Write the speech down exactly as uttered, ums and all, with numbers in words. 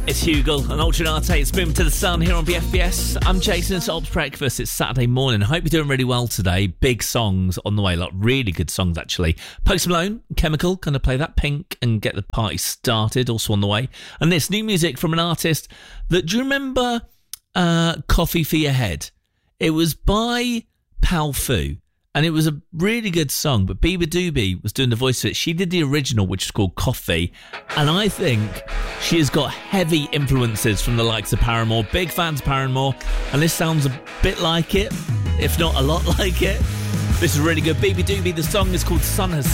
It's Hugel and Ultranate. It's Moving to the Sun here on B F B S. I'm Jason. It's Ops Breakfast. It's Saturday morning. I hope you're doing really well today. Big songs on the way. Like really good songs, actually. Post Malone, Chemical, going to play that Pink and get the party started. Also on the way. And this new music from an artist that, do you remember uh, Coffee for Your Head? It was by Pal Fu. And it was a really good song, but Biba Doobie was doing the voice of it. She did the original, which is called Coffee, and I think she has got heavy influences from the likes of Paramore. Big fans of Paramore, and this sounds a bit like it, if not a lot like it. This is really good. Biba Doobie, the song is called Sun Has